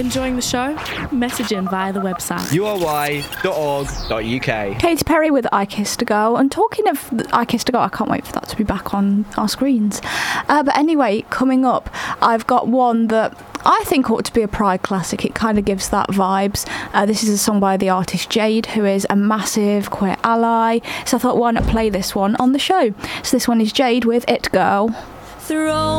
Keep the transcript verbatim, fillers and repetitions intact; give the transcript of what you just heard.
Enjoying the show? Message in via the website u r y dot org dot u k. Katy Perry with I Kissed a Girl. And talking of I Kissed a Girl, I can't wait for that to be back on our screens. Uh, but anyway, coming up, I've got one that I think ought to be a Pride classic. It kind of gives that vibes. Uh, this is a song by the artist Jade, who is a massive queer ally. So I thought, why not play this one on the show? So this one is Jade with It Girl. Throw